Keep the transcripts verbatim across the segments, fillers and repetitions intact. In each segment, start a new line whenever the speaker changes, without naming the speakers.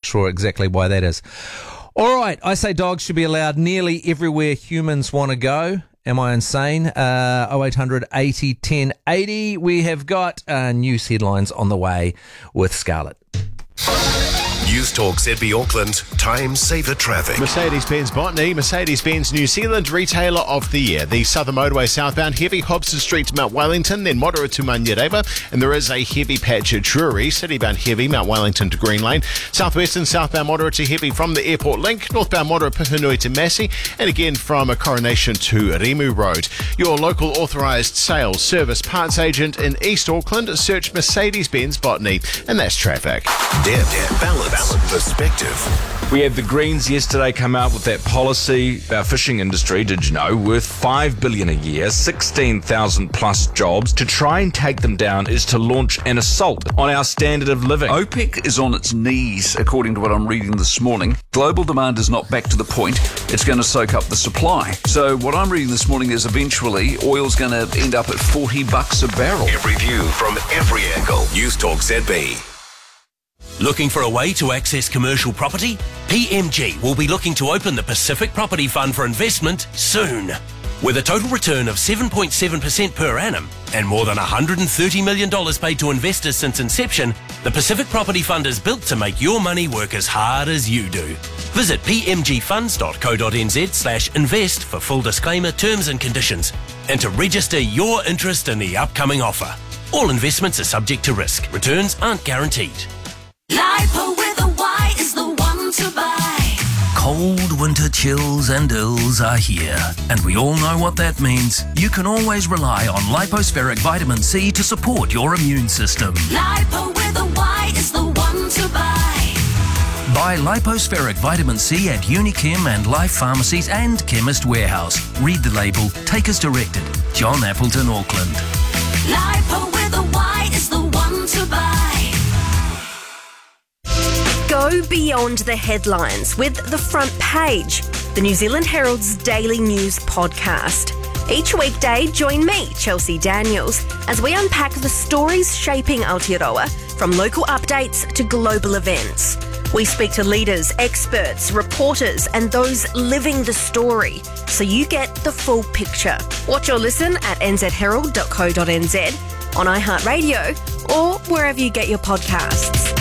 sure exactly why that is. All right, I say dogs should be allowed nearly everywhere humans want to go. Am I insane? Uh, oh eight hundred eighty ten eighty. We have got uh, news headlines on the way with Scarlett.
News Talk Z B Auckland, Time Saver Traffic.
Mercedes-Benz Botany, Mercedes-Benz New Zealand Retailer of the Year. The Southern Motorway southbound, heavy Hobson Street to Mount Wellington, then moderate to Maniereba, and there is a heavy patch at Drury. Citybound heavy, Mount Wellington to Green Lane. Southwestern southbound moderate to heavy from the Airport Link, northbound moderate Pihanui to Massey, and again from a Coronation to Rimu Road. Your local authorised sales, service, parts agent in East Auckland, search Mercedes-Benz Botany, and that's traffic.
Deb, Deb, balance. Perspective.
We had the Greens yesterday come out with that policy. Our fishing industry, did you know, worth five billion dollars a year, sixteen thousand plus jobs. To try and take them down is to launch an assault on our standard of living.
OPEC is on its knees, according to what I'm reading this morning. Global demand is not back to the point. It's going to soak up the supply. So what I'm reading this morning is eventually oil's going to end up at forty bucks a barrel.
Every view from every angle. News Talk Z B.
Looking for a way to access commercial property? P M G will be looking to open the Pacific Property Fund for investment soon. With a total return of seven point seven percent per annum and more than one hundred thirty million dollars paid to investors since inception, the Pacific Property Fund is built to make your money work as hard as you do. Visit p m g funds dot co dot n z slash invest for full disclaimer, terms and conditions, and to register your interest in the upcoming offer. All investments are subject to risk. Returns aren't guaranteed.
Lipo with a Y is the one to buy.
Cold winter chills and ills are here, and we all know what that means. You can always rely on Lipospheric Vitamin C to support your immune system.
Lipo with a Y is the one to buy.
Buy Lipospheric Vitamin C at Unichem and Life Pharmacies and Chemist Warehouse. Read the label. Take as directed. John Appleton, Auckland.
Lipo with a Y is the one to buy.
Go beyond the headlines with The Front Page, the New Zealand Herald's daily news podcast. Each weekday, join me, Chelsea Daniels, as we unpack the stories shaping Aotearoa, from local updates to global events. We speak to leaders, experts, reporters, and those living the story, so you get the full picture. Watch or listen at n z herald dot co dot n z, on iHeartRadio, or wherever you get your podcasts.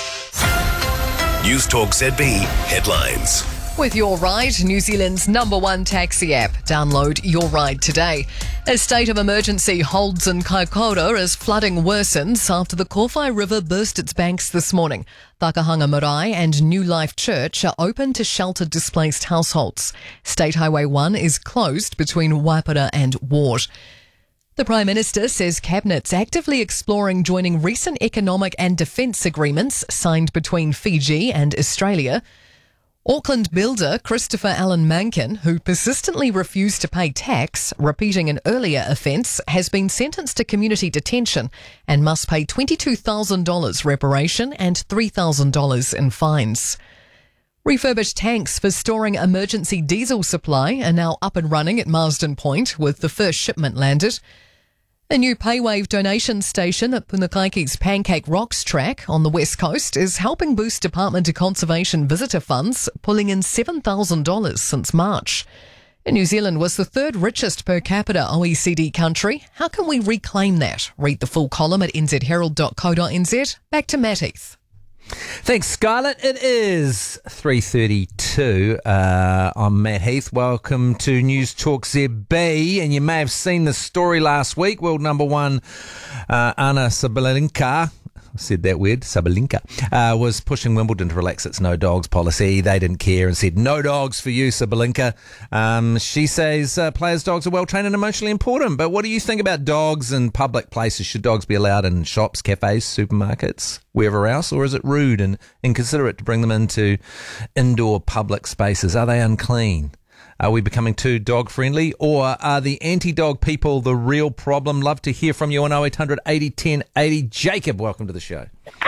News Talk Z B headlines.
With Your Ride, New Zealand's number one taxi app. Download Your Ride today. A state of emergency holds in Kaikoura as flooding worsens after the Kowhai River burst its banks this morning. Whakahanga Marae and New Life Church are open to shelter displaced households. State Highway one is closed between Waipara and Ward. The Prime Minister says Cabinet's actively exploring joining recent economic and defence agreements signed between Fiji and Australia. Auckland builder Christopher Allen Mankin, who persistently refused to pay tax, repeating an earlier offence, has been sentenced to community detention and must pay twenty-two thousand dollars reparation and three thousand dollars in fines. Refurbished tanks for storing emergency diesel supply are now up and running at Marsden Point, with the first shipment landed. A new PayWave donation station at Punakaiki's Pancake Rocks track on the west coast is helping boost Department of Conservation visitor funds, pulling in seven thousand dollars since March. New Zealand was the third richest per capita O E C D country. How can we reclaim that? Read the full column at n z herald dot co dot n z. Back to Matt Heath.
Thanks, Scarlett. It is three thirty-two. Uh, I'm Matt Heath. Welcome to News Talk Z B. And you may have seen the story last week. World number one, uh, Anna Sabalenka, I said that weird, Sabalenka, uh, was pushing Wimbledon to relax its no dogs policy. They didn't care and said, no dogs for you, Sabalenka. Um, she says uh, players' dogs are well trained and emotionally important. But what do you think about dogs in public places? Should dogs be allowed in shops, cafes, supermarkets, wherever else? Or is it rude and inconsiderate to bring them into indoor public spaces? Are they unclean? Are we becoming too dog-friendly, or are the anti-dog people the real problem? Love to hear from you on oh eight hundred eighty ten eighty. Jacob, welcome to the show.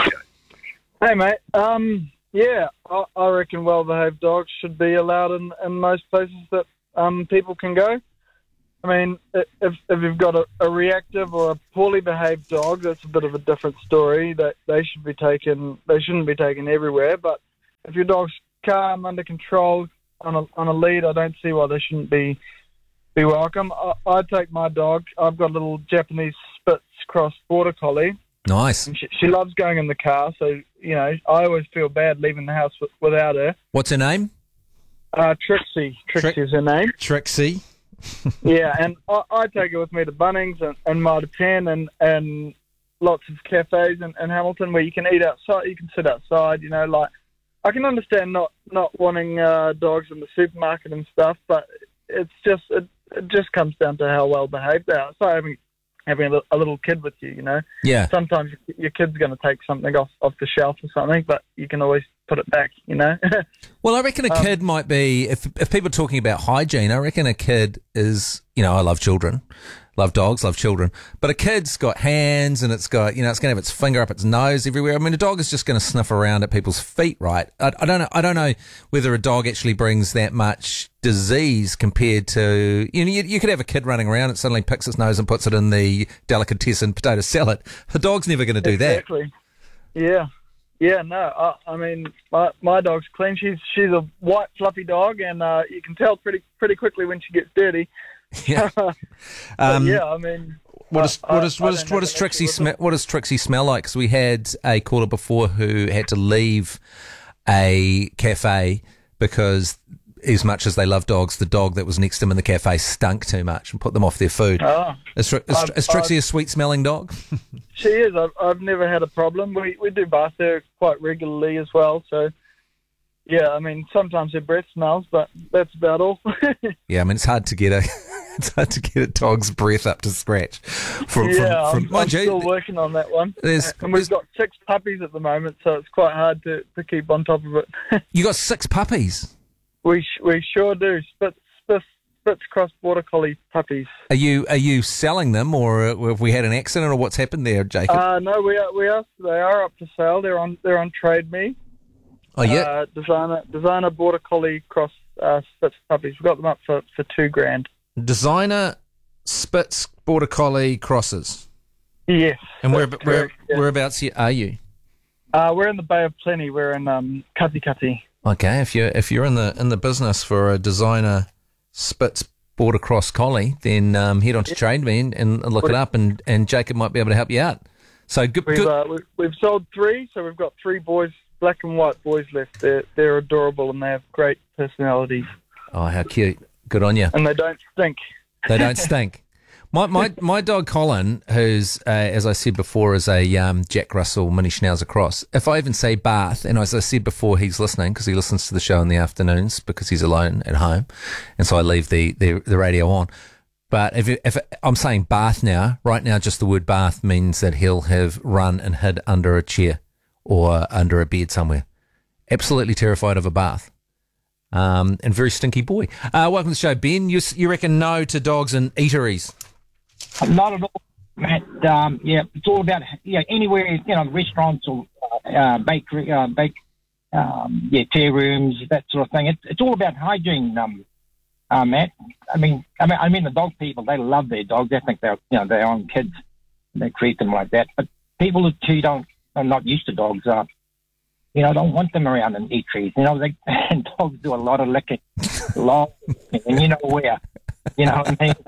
Hey, mate. Um, yeah, I, I reckon well-behaved dogs should be allowed in, in most places that um, people can go. I mean, if, if you've got a, a reactive or a poorly behaved dog, that's a bit of a different story. That they should be taken. They shouldn't be taken everywhere, but if your dog's calm, under control, on a on a lead, I don't see why they shouldn't be be welcome. I, I take my dog. I've got a little Japanese Spitz cross border collie.
Nice.
And she, she loves going in the car, so you know I always feel bad leaving the house with, without her.
What's her name?
Uh, Trixie. Trixie
Tri-
is her name.
Trixie.
Yeah, and I, I take her with me to Bunnings and, and Mitre ten and, and lots of cafes in, in Hamilton where you can eat outside, you can sit outside, you know, like, I can understand not, not wanting uh, dogs in the supermarket and stuff, but it's just, it, it just comes down to how well behaved they are. It's like having, having a, a little kid with you, you know.
Yeah.
Sometimes your kid's going to take something off, off the shelf or something, but you can always put it back, you know.
Well, I reckon a
Um,
kid might be, if if people are talking about hygiene, I reckon a kid is, you know, I love children, love dogs, love children, but a kid's got hands and it's got, you know, it's going to have its finger up its nose everywhere. I mean, a dog is just going to sniff around at people's feet, right? I, I don't know. I don't know whether a dog actually brings that much disease compared to, you know, you, you could have a kid running around and suddenly picks its nose and puts it in the delicatessen potato salad. A dog's never going to do
Exactly. Yeah. Yeah, no, I, I mean, my my dog's clean. She's she's a white, fluffy dog, and uh, you can tell pretty pretty quickly when she gets dirty.
Yeah.
But
Um,
yeah, I mean,
What does
I-
what does
I-
what
I
does
don't
what
have
does
an
Trixie
issue with
smell? What does Trixie smell like? Because we had a caller before who had to leave a cafe because, as much as they love dogs, the dog that was next to them in the cafe stunk too much and put them off their food.
Oh.
Is, Tri- is,
I've-
is Trixie
I've-
a sweet smelling dog?
She is. I've, I've never had a problem. We we do bath her quite regularly as well. So, yeah, I mean, sometimes her breath smells, but that's about all.
Yeah, I mean it's hard to get a it's hard to get a dog's breath up to scratch. From,
yeah,
from,
I'm,
from,
I'm
mind you,
still working on that one.
There's-
and we've got six puppies at the moment, so it's quite hard to, to keep on top of it.
you got six puppies.
we sh- we sure do. Spitz, Spitz, Spitz cross border collie puppies.
Are you are you selling them, or have we had an accident, or what's happened there, Jacob?
Uh, no, we are, we are they are up for sale. They're on they're on Trade Me.
oh yeah.
Uh, designer designer border collie cross uh, Spitz puppies. We got them up for, for two grand.
Designer Spitz Border Collie crosses.
Yes.
And where,
that's
where
correct, yeah.
whereabouts you- are you?
Uh, we're in the Bay of Plenty. We're in um, Katikati.
Okay, if you're if you're in the in the business for a designer Spitz Border Cross Collie, then um, head on to Trade Me and, and look it up, and, and Jacob might be able to help you out. So good.
We've
good.
uh, we've, we've sold three, so we've got three boys, black and white boys left. They're they're adorable and they have great personalities,
Oh, how cute! Good on you.
and they don't stink.
They don't stink. My my my dog Colin, who's uh, as I said before, is a um, Jack Russell Mini Schnauzer cross. If I even say Bath, and as I said before, he's listening because he listens to the show in the afternoons because he's alone at home, and so I leave the the, the radio on. But if it, if it, I'm saying Bath now, right now, just the word Bath means that he'll have run and hid under a chair or under a bed somewhere. Absolutely terrified of a bath. Um, and very stinky boy. Uh, welcome to the show, Ben. You you reckon no to dogs and eateries?
Not at all, Matt. Um, yeah, it's all about yeah anywhere you know restaurants or uh, bakery, uh, bake, um, yeah, tea rooms, that sort of thing. It's it's all about hygiene, um, uh, Matt. I mean, I mean, I mean the dog people. They love their dogs. They think they're you know their own kids. They treat them like that. But people who don't are not used to dogs are. You know, don't want them around in eateries. You know, they and dogs do a lot of licking, a lot, and you know where. You know what I mean?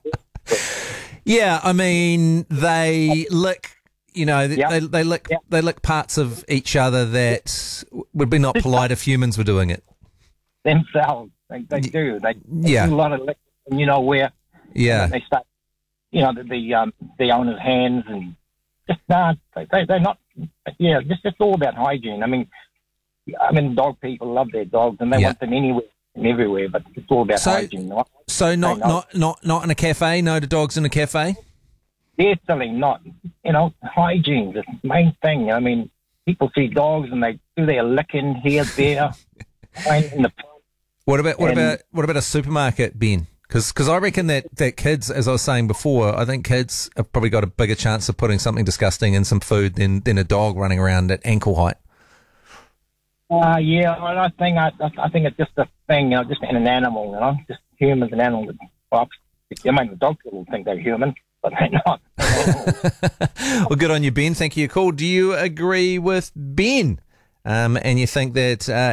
Yeah, I mean they lick. You know,
Yep.
they they lick
Yep.
they lick parts of each other that would be not polite if humans were doing it.
Themselves, they, they do. They, they
Yeah.
do a lot of licking, and you know where.
Yeah.
And they start, you know, the the, um, the owner's hands and just nah, they, they they're not. Yeah, just it's all about hygiene. I mean, I mean, dog people love their dogs and they
Yeah.
want them anywhere and everywhere, but it's all about
So-
hygiene. Right?
So not
know.
not not not in a cafe. No to dogs in a cafe.
Definitely not. You know, hygiene is the main thing. I mean, people see dogs and they do their licking here, there, right in the
What about what
And-
about what about a supermarket, Ben? Because I reckon that, that kids, as I was saying before, I think kids have probably got a bigger chance of putting something disgusting in some food than, than a dog running around at ankle height.
Uh, yeah, I I think I, I think it's just a thing, you know, just in an animal, you know, just humans and animals. Well, I mean, the dog people think they're human, but they're not.
Well, good on you, Ben. Thank you for your call. Do you agree with Ben? Um, and you think that uh,